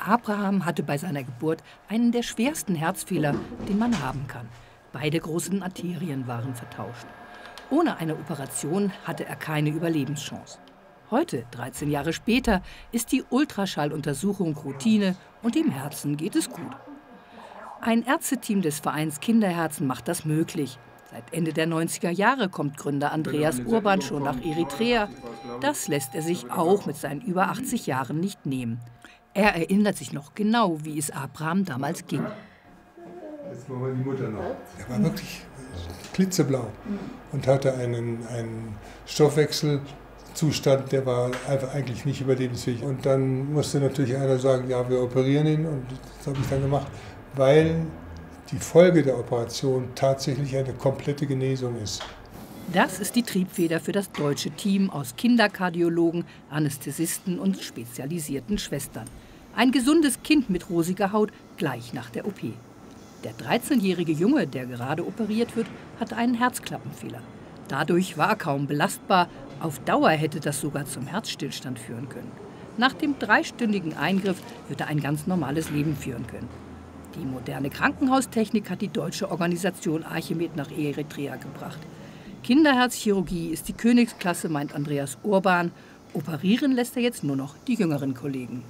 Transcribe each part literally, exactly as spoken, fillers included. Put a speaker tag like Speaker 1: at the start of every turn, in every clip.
Speaker 1: Abraham hatte bei seiner Geburt einen der schwersten Herzfehler, den man haben kann. Beide großen Arterien waren vertauscht. Ohne eine Operation hatte er keine Überlebenschance. Heute, dreizehn Jahre später, ist die Ultraschalluntersuchung Routine und dem Herzen geht es gut. Ein Ärzteteam des Vereins Kinderherzen macht das möglich. Seit Ende der neunziger Jahre kommt Gründer Andreas Urban schon nach Eritrea. Das lässt er sich auch mit seinen über achtzig Jahren nicht nehmen. Er erinnert sich noch genau, wie es Abraham damals ging.
Speaker 2: Jetzt machen wir die Mutter noch. Er war wirklich klitzeblau und hatte einen, einen Stoffwechselzustand, der war einfach eigentlich nicht überlebensfähig. Und dann musste natürlich einer sagen, ja, wir operieren ihn, und das habe ich dann gemacht, weil die Folge der Operation tatsächlich eine komplette Genesung ist.
Speaker 1: Das ist die Triebfeder für das deutsche Team aus Kinderkardiologen, Anästhesisten und spezialisierten Schwestern. Ein gesundes Kind mit rosiger Haut gleich nach der O P. Der dreizehnjährige Junge, der gerade operiert wird, hatte einen Herzklappenfehler. Dadurch war er kaum belastbar. Auf Dauer hätte das sogar zum Herzstillstand führen können. Nach dem dreistündigen Eingriff wird er ein ganz normales Leben führen können. Die moderne Krankenhaustechnik hat die deutsche Organisation Archimed nach Eritrea gebracht. Kinderherzchirurgie ist die Königsklasse, meint Andreas Urban. Operieren lässt er jetzt nur noch die jüngeren Kollegen.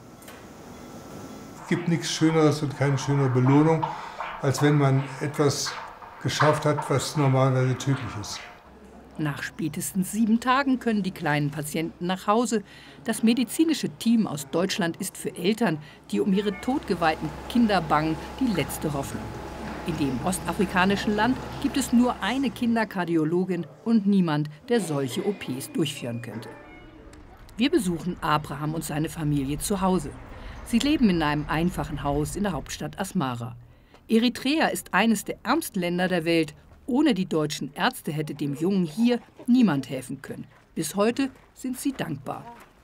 Speaker 2: Es gibt nichts Schöneres und keine schönere Belohnung, als wenn man etwas geschafft hat, was normalerweise tödlich ist.
Speaker 1: Nach spätestens sieben Tagen können die kleinen Patienten nach Hause. Das medizinische Team aus Deutschland ist für Eltern, die um ihre totgeweihten Kinder bangen, die letzte Hoffnung. In dem ostafrikanischen Land gibt es nur eine Kinderkardiologin und niemand, der solche O Ps durchführen könnte. Wir besuchen Abraham und seine Familie zu Hause. Sie leben in einem einfachen Haus in der Hauptstadt Asmara. Eritrea ist eines der ärmsten Länder der Welt. Ohne die deutschen Ärzte hätte dem Jungen hier niemand helfen können. Bis heute sind sie dankbar.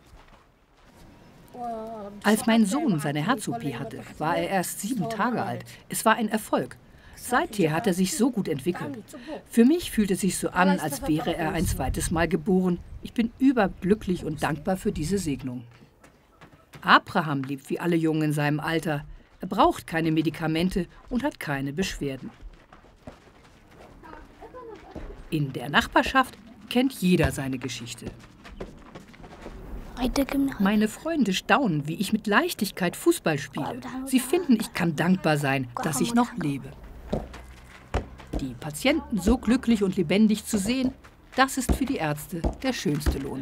Speaker 1: Als mein Sohn seine Herz-O P hatte, war er erst sieben Tage alt. Es war ein Erfolg. Seither hat er sich so gut entwickelt. Für mich fühlt es sich so an, als wäre er ein zweites Mal geboren. Ich bin überglücklich und dankbar für diese Segnung. Abraham lebt wie alle Jungen in seinem Alter. Er braucht keine Medikamente und hat keine Beschwerden. In der Nachbarschaft kennt jeder seine Geschichte. Meine Freunde staunen, wie ich mit Leichtigkeit Fußball spiele. Sie finden, ich kann dankbar sein, dass ich noch lebe. Die Patienten so glücklich und lebendig zu sehen, das ist für die Ärzte der schönste Lohn.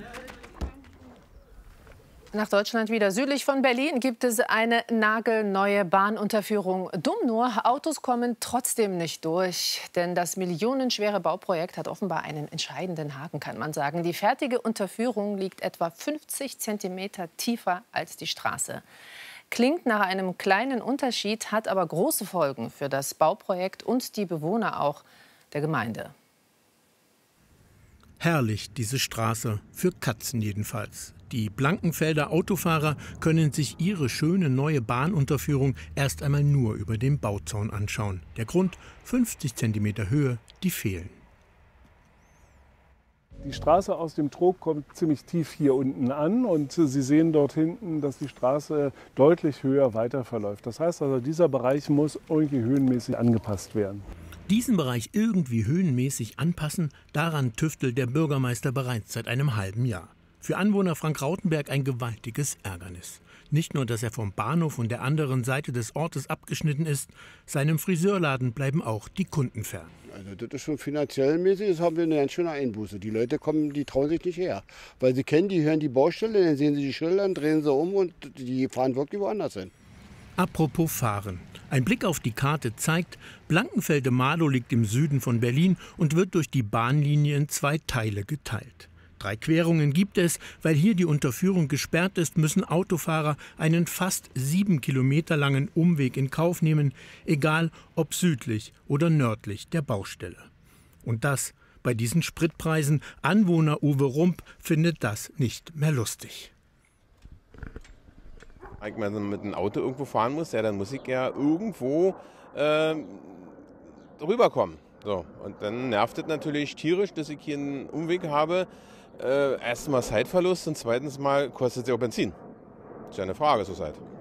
Speaker 3: Nach Deutschland wieder. Südlich von Berlin gibt es eine nagelneue Bahnunterführung. Dumm nur, Autos kommen trotzdem nicht durch. Denn das millionenschwere Bauprojekt hat offenbar einen entscheidenden Haken, kann man sagen. Die fertige Unterführung liegt etwa fünfzig Zentimeter tiefer als die Straße. Klingt nach einem kleinen Unterschied, hat aber große Folgen für das Bauprojekt und die Bewohner auch der Gemeinde.
Speaker 4: Herrlich, diese Straße, für Katzen jedenfalls. Die Blankenfelder Autofahrer können sich ihre schöne neue Bahnunterführung erst einmal nur über den Bauzaun anschauen. Der Grund, fünfzig Zentimeter Höhe, die fehlen.
Speaker 5: Die Straße aus dem Trog kommt ziemlich tief hier unten an und Sie sehen dort hinten, dass die Straße deutlich höher weiter verläuft. Das heißt also, dieser Bereich muss irgendwie höhenmäßig angepasst werden.
Speaker 4: Diesen Bereich irgendwie höhenmäßig anpassen, daran tüftelt der Bürgermeister bereits seit einem halben Jahr. Für Anwohner Frank-Rautenberg ein gewaltiges Ärgernis. Nicht nur, dass er vom Bahnhof und der anderen Seite des Ortes abgeschnitten ist, seinem Friseurladen bleiben auch die Kunden fern.
Speaker 6: Also das ist schon finanziell mäßig, das haben wir eine ganz schöne Einbuße. Die Leute kommen, die trauen sich nicht her. Weil sie kennen, die hören die Baustelle, dann sehen sie die Schilder, drehen sie um und die fahren wirklich woanders hin.
Speaker 4: Apropos Fahren. Ein Blick auf die Karte zeigt, Blankenfelde-Marlow liegt im Süden von Berlin und wird durch die Bahnlinie in zwei Teile geteilt. Drei Querungen gibt es. Weil hier die Unterführung gesperrt ist, müssen Autofahrer einen fast sieben Kilometer langen Umweg in Kauf nehmen, egal ob südlich oder nördlich der Baustelle. Und das bei diesen Spritpreisen. Anwohner Uwe Rump findet das nicht mehr lustig.
Speaker 7: Wenn man mit einem Auto irgendwo fahren muss, ja, dann muss ich ja irgendwo äh, rüberkommen. So, und dann nervt es natürlich tierisch, dass ich hier einen Umweg habe. Äh, erstens mal Zeitverlust und zweitens mal kostet es ja auch Benzin. Das ist ja eine Frage zur Zeit.